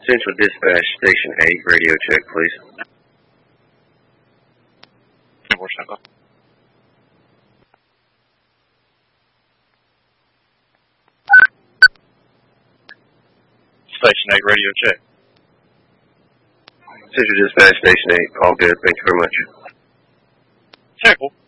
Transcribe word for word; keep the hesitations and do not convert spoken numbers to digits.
Central Dispatch, Station eight, radio check, please. Station eight, radio check. Central Dispatch, Station eight, all good. Thank you very much. Check.